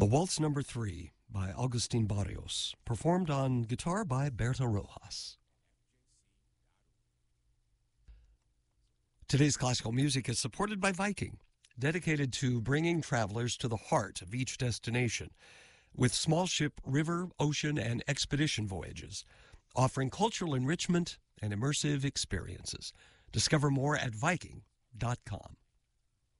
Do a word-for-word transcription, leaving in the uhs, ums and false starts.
The Waltz Number Three by Agustin Barrios, performed on guitar by Berta Rojas. Today's classical music is supported by Viking, dedicated to bringing travelers to the heart of each destination, with small ship, river, ocean, and expedition voyages, offering cultural enrichment and immersive experiences. Discover more at Viking dot com.